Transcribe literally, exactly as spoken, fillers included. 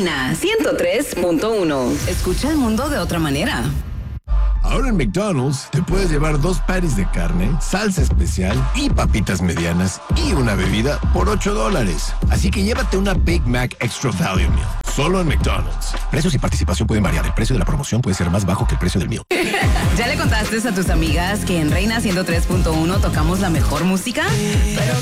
Reina ciento tres punto uno. Escucha el mundo de otra manera. Ahora en McDonald's te puedes llevar dos patties de carne, salsa especial y papitas medianas y una bebida por ocho dólares. Así que llévate una Big Mac Extra Value Meal. Solo en McDonald's. Precios y participación pueden variar. El precio de la promoción puede ser más bajo que el precio del meal. ¿Ya le contaste a tus amigas que en Reina ciento tres punto uno tocamos la mejor música? Pero